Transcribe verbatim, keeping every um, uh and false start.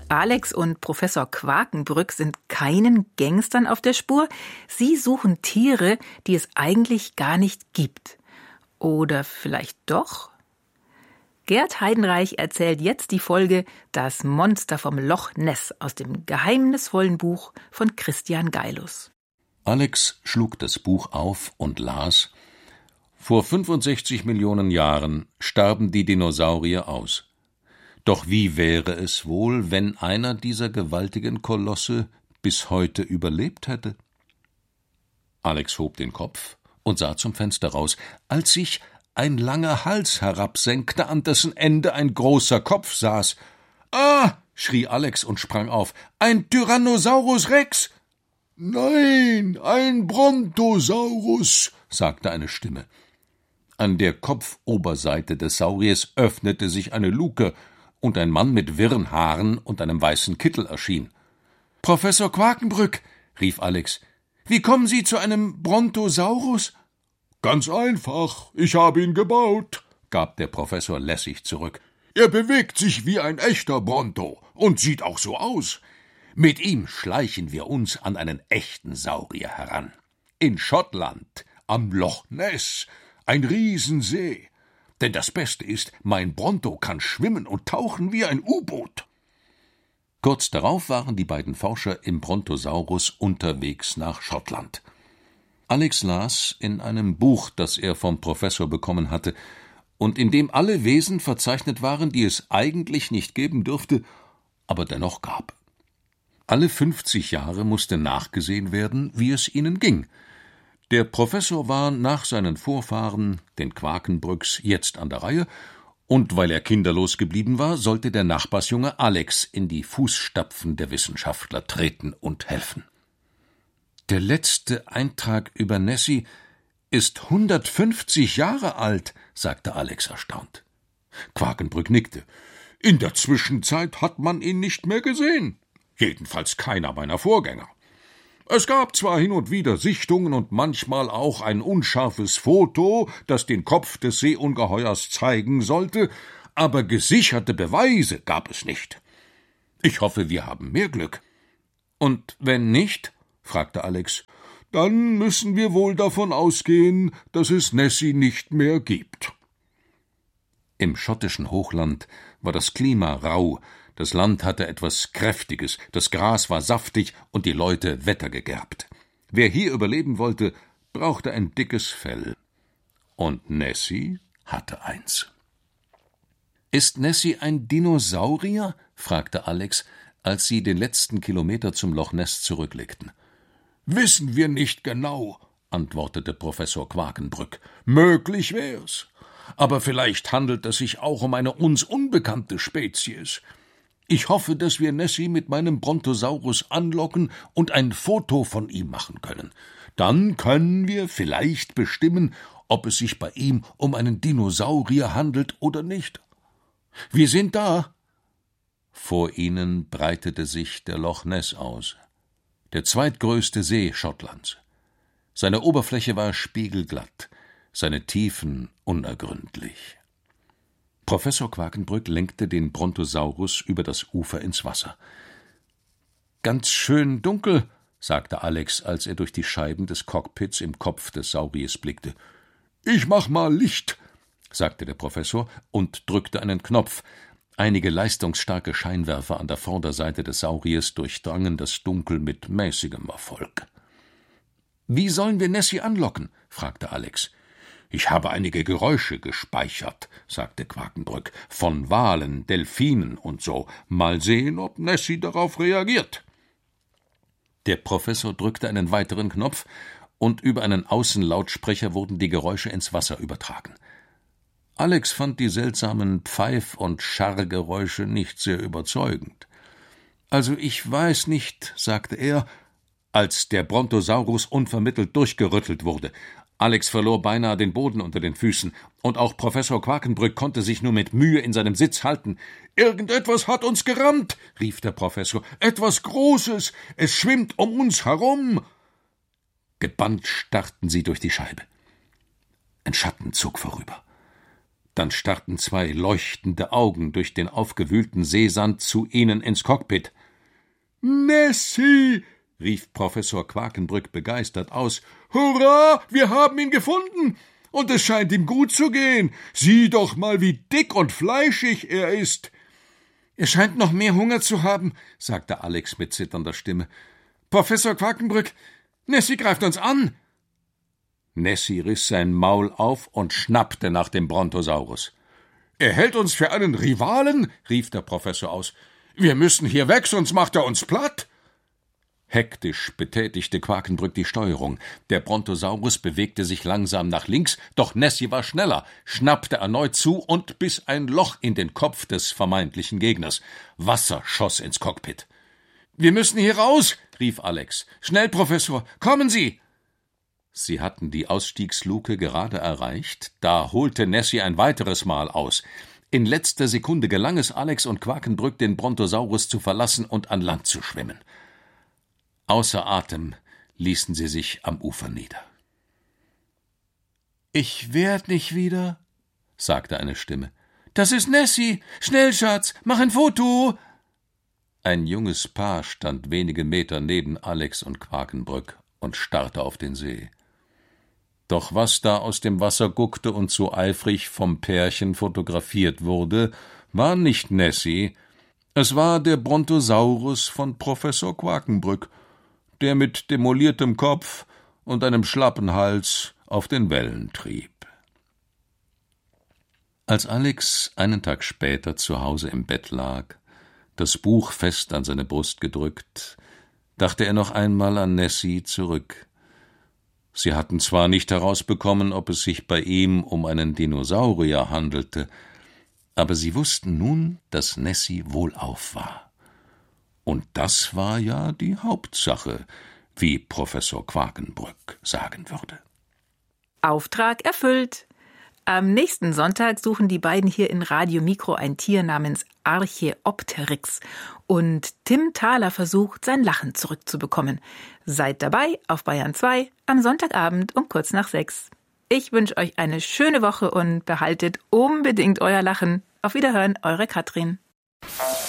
Alex und Professor Quakenbrück sind keinen Gangstern auf der Spur. Sie suchen Tiere, die es eigentlich gar nicht gibt. Oder vielleicht doch? Gerd Heidenreich erzählt jetzt die Folge Das Monster vom Loch Ness aus dem geheimnisvollen Buch von Christian Geilus. Alex schlug das Buch auf und las: Vor fünfundsechzig Millionen Jahren starben die Dinosaurier aus. Doch wie wäre es wohl, wenn einer dieser gewaltigen Kolosse bis heute überlebt hätte? Alex hob den Kopf und sah zum Fenster raus, als sich ein langer Hals herabsenkte, an dessen Ende ein großer Kopf saß. »Ah!« schrie Alex und sprang auf. »Ein Tyrannosaurus Rex!« »Nein, ein Brontosaurus«, sagte eine Stimme. An der Kopfoberseite des Sauriers öffnete sich eine Luke, und ein Mann mit wirren Haaren und einem weißen Kittel erschien. »Professor Quakenbrück«, rief Alex, »wie kommen Sie zu einem Brontosaurus?« »Ganz einfach, ich habe ihn gebaut«, gab der Professor lässig zurück. »Er bewegt sich wie ein echter Bronto und sieht auch so aus. Mit ihm schleichen wir uns an einen echten Saurier heran. In Schottland, am Loch Ness, ein Riesensee. Denn das Beste ist, mein Bronto kann schwimmen und tauchen wie ein U-Boot.« Kurz darauf waren die beiden Forscher im Brontosaurus unterwegs nach Schottland. Alex las in einem Buch, das er vom Professor bekommen hatte, und in dem alle Wesen verzeichnet waren, die es eigentlich nicht geben dürfte, aber dennoch gab. Alle fünfzig Jahre musste nachgesehen werden, wie es ihnen ging. Der Professor war nach seinen Vorfahren, den Quakenbrücks, jetzt an der Reihe, und weil er kinderlos geblieben war, sollte der Nachbarsjunge Alex in die Fußstapfen der Wissenschaftler treten und helfen. »Der letzte Eintrag über Nessie ist hundertfünfzig Jahre alt«, sagte Alex erstaunt. Quakenbrück nickte. »In der Zwischenzeit hat man ihn nicht mehr gesehen. Jedenfalls keiner meiner Vorgänger. Es gab zwar hin und wieder Sichtungen und manchmal auch ein unscharfes Foto, das den Kopf des Seeungeheuers zeigen sollte, aber gesicherte Beweise gab es nicht. Ich hoffe, wir haben mehr Glück.« »Und wenn nicht?«, fragte Alex. »Dann müssen wir wohl davon ausgehen, dass es Nessie nicht mehr gibt.« Im schottischen Hochland war das Klima rau, das Land hatte etwas Kräftiges, das Gras war saftig und die Leute wettergegerbt. Wer hier überleben wollte, brauchte ein dickes Fell. Und Nessie hatte eins. »Ist Nessie ein Dinosaurier?«, fragte Alex, als sie den letzten Kilometer zum Loch Ness zurücklegten. »Wissen wir nicht genau«, antwortete Professor Quakenbrück. »Möglich wär's. Aber vielleicht handelt es sich auch um eine uns unbekannte Spezies. Ich hoffe, dass wir Nessie mit meinem Brontosaurus anlocken und ein Foto von ihm machen können. Dann können wir vielleicht bestimmen, ob es sich bei ihm um einen Dinosaurier handelt oder nicht. Wir sind da.« Vor ihnen breitete sich der Loch Ness aus, der zweitgrößte See Schottlands. Seine Oberfläche war spiegelglatt, seine Tiefen unergründlich. Professor Quakenbrück lenkte den Brontosaurus über das Ufer ins Wasser. »Ganz schön dunkel«, sagte Alex, als er durch die Scheiben des Cockpits im Kopf des Sauriers blickte. »Ich mach mal Licht«, sagte der Professor und drückte einen Knopf. Einige leistungsstarke Scheinwerfer an der Vorderseite des Sauriers durchdrangen das Dunkel mit mäßigem Erfolg. »Wie sollen wir Nessie anlocken?«, fragte Alex. »Ich habe einige Geräusche gespeichert«, sagte Quakenbrück, »von Walen, Delfinen und so. Mal sehen, ob Nessie darauf reagiert.« Der Professor drückte einen weiteren Knopf, und über einen Außenlautsprecher wurden die Geräusche ins Wasser übertragen. Alex fand die seltsamen Pfeif- und Scharrgeräusche nicht sehr überzeugend. »Also ich weiß nicht«, sagte er, als der Brontosaurus unvermittelt durchgerüttelt wurde. Alex verlor beinahe den Boden unter den Füßen, und auch Professor Quakenbrück konnte sich nur mit Mühe in seinem Sitz halten. »Irgendetwas hat uns gerammt«, rief der Professor. »Etwas Großes, es schwimmt um uns herum.« Gebannt starrten sie durch die Scheibe. Ein Schatten zog vorüber. Dann starrten zwei leuchtende Augen durch den aufgewühlten Seesand zu ihnen ins Cockpit. »Nessie«, rief Professor Quakenbrück begeistert aus. »Hurra, wir haben ihn gefunden! Und es scheint ihm gut zu gehen. Sieh doch mal, wie dick und fleischig er ist.« »Er scheint noch mehr Hunger zu haben«, sagte Alex mit zitternder Stimme. »Professor Quakenbrück, Nessie greift uns an!« Nessie riss sein Maul auf und schnappte nach dem Brontosaurus. »Er hält uns für einen Rivalen«, rief der Professor aus. »Wir müssen hier weg, sonst macht er uns platt.« Hektisch betätigte Quakenbrück die Steuerung. Der Brontosaurus bewegte sich langsam nach links, doch Nessie war schneller, schnappte erneut zu und biss ein Loch in den Kopf des vermeintlichen Gegners. Wasser schoss ins Cockpit. »Wir müssen hier raus«, rief Alex. »Schnell, Professor, kommen Sie!« Sie hatten die Ausstiegsluke gerade erreicht, da holte Nessie ein weiteres Mal aus. In letzter Sekunde gelang es Alex und Quakenbrück, den Brontosaurus zu verlassen und an Land zu schwimmen. Außer Atem ließen sie sich am Ufer nieder. »Ich werd nicht wieder«, sagte eine Stimme. »Das ist Nessie! Schnell, Schatz, mach ein Foto!« Ein junges Paar stand wenige Meter neben Alex und Quakenbrück und starrte auf den See. Doch was da aus dem Wasser guckte und so eifrig vom Pärchen fotografiert wurde, war nicht Nessie, es war der Brontosaurus von Professor Quakenbrück, der mit demoliertem Kopf und einem schlappen Hals auf den Wellen trieb. Als Alex einen Tag später zu Hause im Bett lag, das Buch fest an seine Brust gedrückt, dachte er noch einmal an Nessie zurück. Sie hatten zwar nicht herausbekommen, ob es sich bei ihm um einen Dinosaurier handelte, aber sie wussten nun, dass Nessie wohlauf war. Und das war ja die Hauptsache, wie Professor Quakenbrück sagen würde. Auftrag erfüllt. Am nächsten Sonntag suchen die beiden hier in Radio Mikro ein Tier namens Archaeopteryx. Und Tim Thaler versucht, sein Lachen zurückzubekommen. Seid dabei auf Bayern zwei am Sonntagabend um kurz nach sechs. Ich wünsche euch eine schöne Woche und behaltet unbedingt euer Lachen. Auf Wiederhören, eure Katrin.